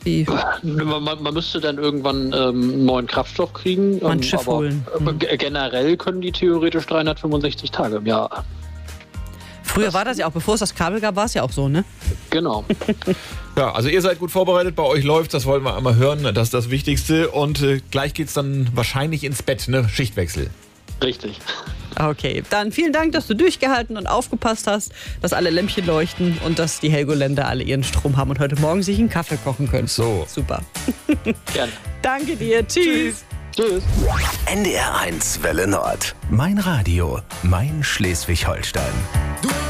Wie? Man müsste dann irgendwann einen neuen Kraftstoff kriegen. Mal ein Schiff holen. Generell können die theoretisch 365 Tage im Jahr. Früher war das ja auch, bevor es das Kabel gab, war es ja auch so, ne? Genau. Ja, also ihr seid gut vorbereitet, bei euch läuft, das wollen wir einmal hören, das ist das Wichtigste. Und gleich geht's dann wahrscheinlich ins Bett, ne? Schichtwechsel. Richtig. Okay, dann vielen Dank, dass du durchgehalten und aufgepasst hast, dass alle Lämpchen leuchten und dass die Helgoländer alle ihren Strom haben und heute Morgen sich einen Kaffee kochen können. So. Super. Gerne. Danke dir. Tschüss. Tschüss. NDR1 Welle Nord. Mein Radio. Mein Schleswig-Holstein.